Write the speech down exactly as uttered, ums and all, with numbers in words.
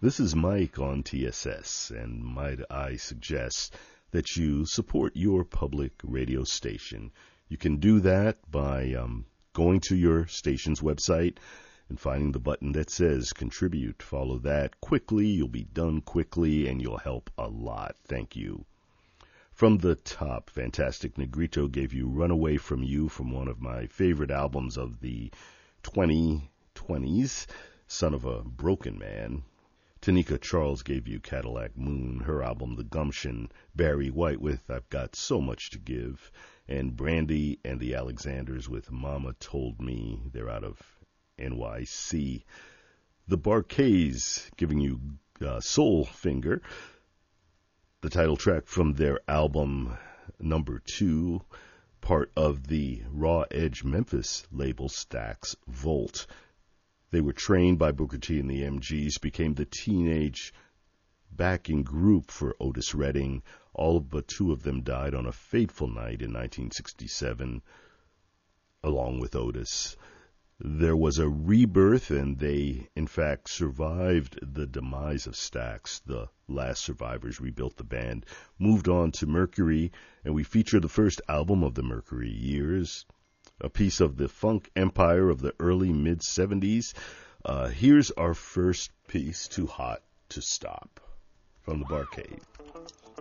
This is Mike on T S S, and might I suggest that you support your public radio station. You can do that by um, going to your station's website and finding the button that says Contribute. Follow that quickly. You'll be done quickly, and you'll help a lot. Thank you. From the top, Fantastic Negrito gave you Runaway From You from one of my favorite albums of the twenty twenties, Son of a Broken Man. Tanika Charles gave you Cadillac Moon, her album The Gumption. Barry White with I've Got So Much to Give. And Brandy and the Alexanders with Mama Told Me. They're out of N Y C. The Bar-Kays giving you uh, Soul Finger, the title track from their album number two, part of the Raw Edge Memphis label Stax Volt. They were trained by Booker T and the M Gs, became the teenage backing group for Otis Redding. All but two of them died on a fateful night in nineteen sixty-seven, along with Otis. There was a rebirth, and they, in fact, survived the demise of Stax. The last survivors rebuilt the band, moved on to Mercury, and we feature the first album of the Mercury years, a piece of the funk empire of the early mid-seventies. Uh, here's our first piece, Too Hot to Stop, from the Bar-Kays.